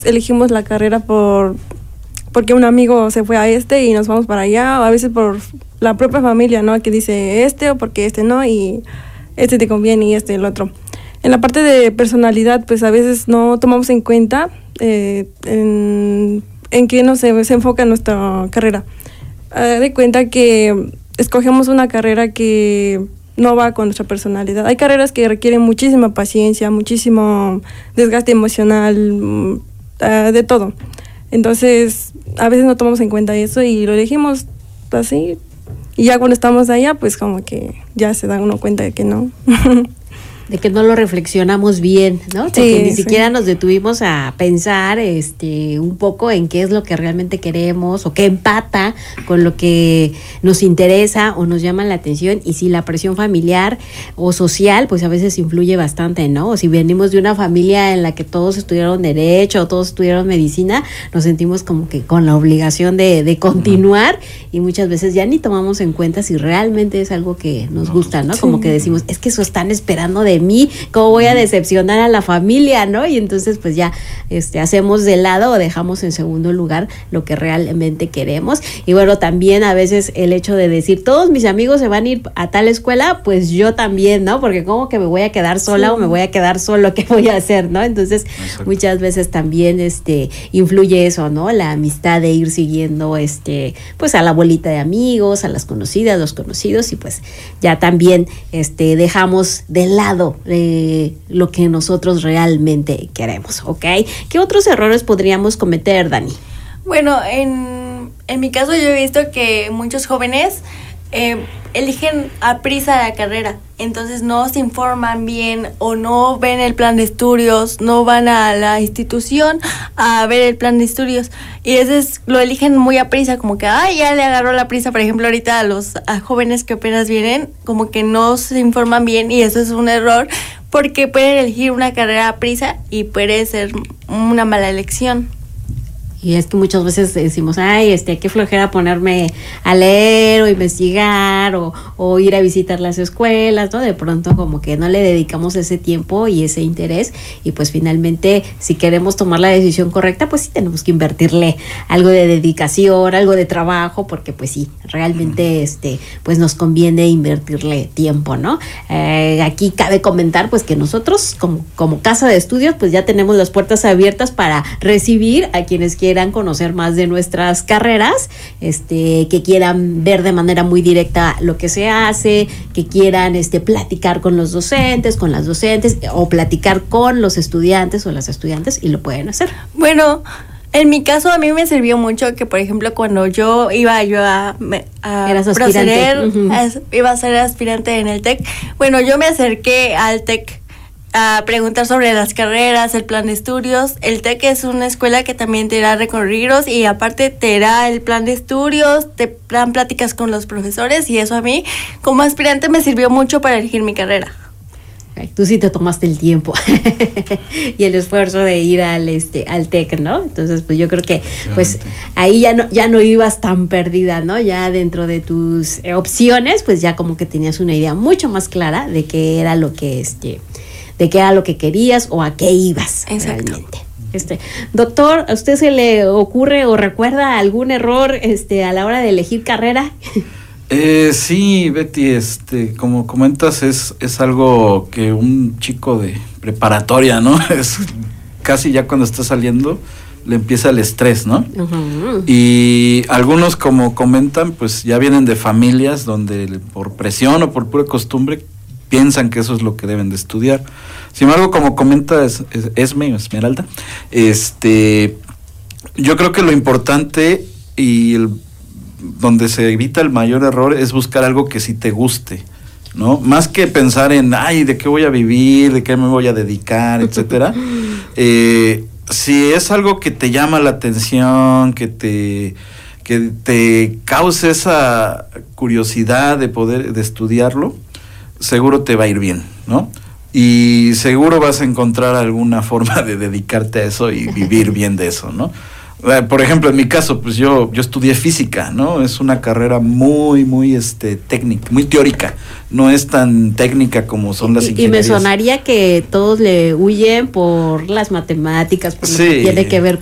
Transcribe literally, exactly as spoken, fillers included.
Elegimos la carrera por porque un amigo se fue a este y nos vamos para allá, o a veces por la propia familia, ¿no? Que dice este o porque este no, y este te conviene y este el otro. En la parte de personalidad, pues a veces no tomamos en cuenta eh, en, en qué nos se, se enfoca nuestra carrera. Eh, de cuenta que escogemos una carrera que no va con nuestra personalidad. Hay carreras que requieren muchísima paciencia, muchísimo desgaste emocional, uh, de todo. Entonces, a veces no tomamos en cuenta eso y lo elegimos así. Y ya cuando estamos allá, pues como que ya se da uno cuenta de que no. De que no lo reflexionamos bien, ¿no? Sí, Porque ni sí. siquiera nos detuvimos a pensar este un poco en qué es lo que realmente queremos o qué empata con lo que nos interesa o nos llama la atención. Y si la presión familiar o social, pues a veces influye bastante, ¿no? O si venimos de una familia en la que todos estudiaron derecho o todos estudiaron medicina, nos sentimos como que con la obligación de, de continuar y muchas veces ya ni tomamos en cuenta si realmente es algo que nos gusta, ¿no? Sí. Como que decimos, es que eso están esperando de mí, cómo voy a decepcionar a la familia, ¿no? Y entonces pues ya este hacemos de lado o dejamos en segundo lugar lo que realmente queremos. Y bueno, también a veces el hecho de decir, todos mis amigos se van a ir a tal escuela, pues yo también, ¿no? Porque como que me voy a quedar sola sí. o me voy a quedar solo, ¿qué voy a hacer, no? Entonces, exacto. Muchas veces también este influye eso, ¿no? La amistad de ir siguiendo este pues a la bolita de amigos, a las conocidas, los conocidos, y pues ya también este dejamos de lado Eh, lo que nosotros realmente queremos, ¿ok? ¿Qué otros errores podríamos cometer, Dani? Bueno, en, en mi caso yo he visto que muchos jóvenes eh, eligen a prisa la carrera, entonces no se informan bien o no ven el plan de estudios, no van a la institución a ver el plan de estudios y ese es, lo eligen muy a prisa, como que ay, ya le agarró la prisa. Por ejemplo, ahorita a los a jóvenes que apenas vienen, como que no se informan bien y eso es un error porque pueden elegir una carrera a prisa y puede ser una mala elección. Y es que muchas veces decimos, ay, este, qué flojera ponerme a leer o investigar o, o ir a visitar las escuelas, ¿no? De pronto como que no le dedicamos ese tiempo y ese interés y pues finalmente si queremos tomar la decisión correcta, pues sí tenemos que invertirle algo de dedicación, algo de trabajo, porque pues sí, realmente este, pues nos conviene invertirle tiempo, ¿no? Eh, aquí cabe comentar pues que nosotros como, como casa de estudios pues ya tenemos las puertas abiertas para recibir a quienes quieran quieran conocer más de nuestras carreras, este, que quieran ver de manera muy directa lo que se hace, que quieran este, platicar con los docentes, con las docentes, o platicar con los estudiantes o las estudiantes, y lo pueden hacer. Bueno, en mi caso a mí me sirvió mucho que, por ejemplo, cuando yo iba yo a, a Eras proceder, aspirante. Uh-huh. a, iba a ser aspirante en el TEC, bueno, yo me acerqué al TEC a preguntar sobre las carreras, el plan de estudios. El TEC es una escuela que también te da recorridos y aparte te da el plan de estudios, te dan pláticas con los profesores y eso a mí como aspirante me sirvió mucho para elegir mi carrera. Tú sí te tomaste el tiempo y el esfuerzo de ir al este al TEC, ¿no? Entonces, pues yo creo que pues ahí ya no ya no ibas tan perdida, ¿no? Ya dentro de tus eh, opciones, pues ya como que tenías una idea mucho más clara de qué era lo que este de qué era lo que querías o a qué ibas. Exacto. Realmente. Este, doctor, ¿a usted se le ocurre o recuerda algún error este a la hora de elegir carrera? Eh, sí, Betty, este, como comentas, es, es algo que un chico de preparatoria, ¿no? Es casi ya cuando está saliendo, le empieza el estrés, ¿no? Uh-huh. Y algunos, como comentan, pues ya vienen de familias donde por presión o por pura costumbre piensan que eso es lo que deben de estudiar. Sin embargo, como comenta es, es, Esme, Esmeralda, este, yo creo que lo importante y el, donde se evita el mayor error es buscar algo que sí te guste, ¿no? Más que pensar en, ay, ¿de qué voy a vivir? ¿De qué me voy a dedicar? Etcétera. Eh, si es algo que te llama la atención, que te, que te cause esa curiosidad de poder, de estudiarlo, seguro te va a ir bien, ¿no? Y seguro vas a encontrar alguna forma de dedicarte a eso y vivir bien de eso, ¿no? Por ejemplo, en mi caso, pues yo, yo estudié física, ¿no? Es una carrera muy, muy este, técnica, muy teórica. No es tan técnica como son las y, ingenierías. Y me sonaría que todos le huyen por las matemáticas, por sí. lo que tiene que ver